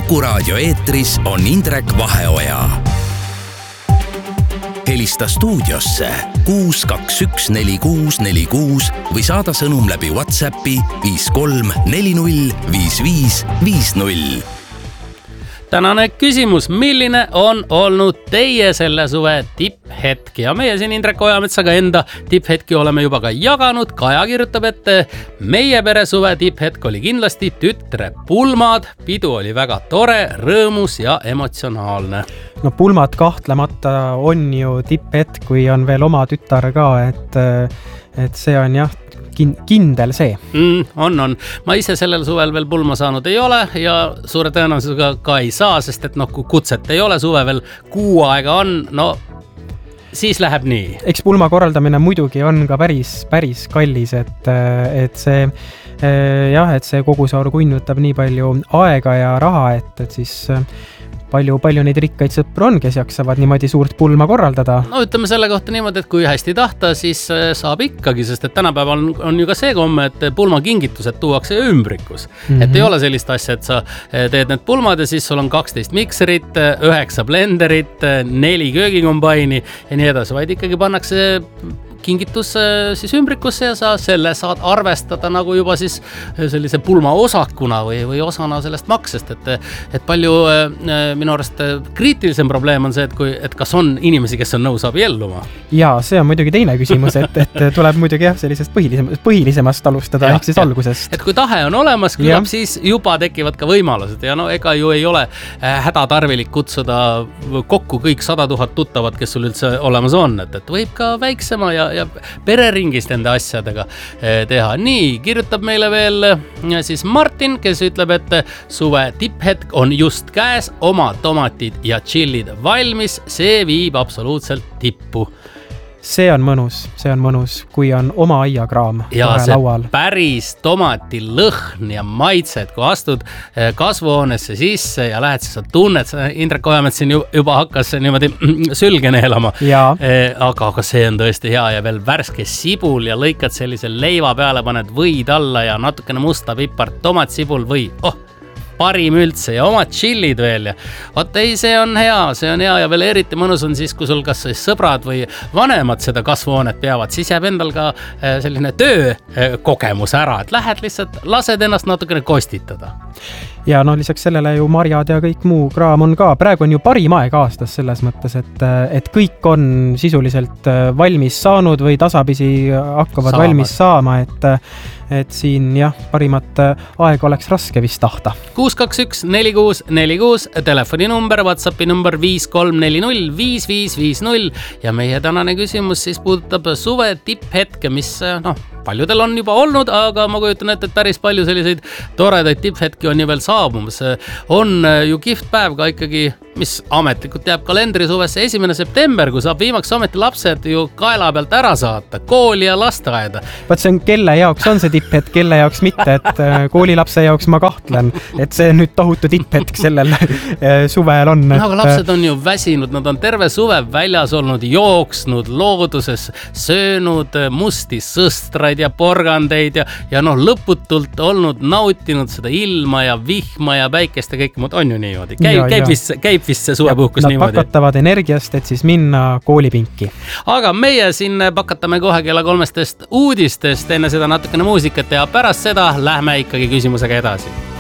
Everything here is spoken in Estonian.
Kuku Raadio eetris on Indrek Vaheoja. Helista stuudiosse 6214646 või saada sõnum läbi WhatsAppi 53405550. Tänane küsimus, milline on olnud teie selle suve tipphetk? Ja meie siin Indrek Ojametsaga enda tipphetki oleme juba ka jaganud. Kaja kirjutab, et meie pere suve tipphetk oli kindlasti tütre pulmad. Pidu oli väga tore, rõõmus ja emotsionaalne. No pulmad kahtlemata on ju tipphetk, kui on veel oma tütar ka, et see on jah, kindel see. On. Ma ise sellel suvel veel pulma saanud ei ole ja suure tõenäosusega ka ei saa, sest et kui kutset ei ole, suve veel 6 aega on, siis läheb nii. Eks pulma korraldamine muidugi on ka päris kallis, et see et see kogusaur kunjutab nii palju aega ja raha, et siis palju neid rikkaid sõpru on, kes jaksavad niimoodi suurt pulma korraldada. No ütleme selle kohta niimoodi, et kui hästi tahta, siis saab ikkagi, sest et tänapäeval on ju ka see komme, et pulmakingitused tuuakse ümbrikus. Et ei ole sellist asja, et sa teed need pulmad ja siis sul on 12 mikserit, 9 blenderit, 4 köögikombaini ja nii edasi, vaid ikkagi pannakse kingitus siis ümbrikusse ja sa selle saad arvestada nagu juba siis sellise pulma osakuna või osana sellest maksest, et palju minu arust kriitilisem probleem on see, et kas on inimesi, kes on nõus abielluma. Ja see on muidugi teine küsimus, et tuleb muidugi sellisest põhilisemast alustada, ehk siis algusest. Et kui tahe on olemas, küllap siis juba tekivad ka võimalused ja ega ju ei ole hädatarvilik kutsuda kokku kõik 100 000 tuttavat, kes sul üldse olemas on, et võib ka väiksema ja pereringist enda asjadega teha. Nii, kirjutab meile veel siis Martin, kes ütleb, et suve tipphetk on just käes, oma tomatid ja chillid valmis, see viib absoluutselt tippu. See on mõnus, kui on oma aiakraam ja see laual. Päris tomati lõhn ja maitsed, kui astud kasvuhoonesse sisse ja lähed, siis sa tunned, Indrek Ojamets siin juba hakkas niimoodi sülge neelama, aga see on tõesti hea ja veel värske sibul ja lõikad sellise leiva peale, paned võid alla ja natukene musta pipart, tomat, sibul või parim üldse ja omad chillid veel ja see on hea ja veel eriti mõnus on siis, kui sul kas sõbrad või vanemad seda kasvuhoonet peavad, siis jääb endal ka selline töökogemus ära, et lähed lihtsalt, lased ennast natukene kostitada. Ja lisaks sellele ju marjad ja kõik muu kraam on ka, praegu on ju parim aeg aastas selles mõttes, et kõik on sisuliselt valmis saanud või tasapisi hakkavad valmis saama, et siin parimat aeg oleks raske vist tahta. 6214646, telefoninumber, WhatsAppi number 53405550 ja meie tänane küsimus siis puudutab suve tipphetke, mis paljudel on juba olnud, aga ma kujutan ette, et päris palju selliseid toredaid tipphetki on ju veel saabumas. On ju kihvt päev ka ikkagi, mis ametlikult jääb kalendri suvesse 1. september, kui saab viimaks ometi lapsed ju kaela pealt ära saata, kooli ja lasteaeda. Vaat see on kelle jaoks on see tipphetk, kelle jaoks mitte, et koolilapse jaoks ma kahtlen, et see nüüd tohutu tipphetk sellel suvel on. Aga lapsed on ju väsinud, nad on terve suve väljas olnud, jooksnud, looduses söönud musti sõstraid ja porgandeid ja lõputult olnud nautinud seda ilma ja vihma ja päikest ja kõik muud on ju niimoodi. Käib vist see suvepuhkus niimoodi. Nad pakatavad energiast, et siis minna koolipinki. Aga meie siin pakatame kohe kella 3 uudistest, enne seda natukene muusikat ja pärast seda lähme ikkagi küsimusega edasi.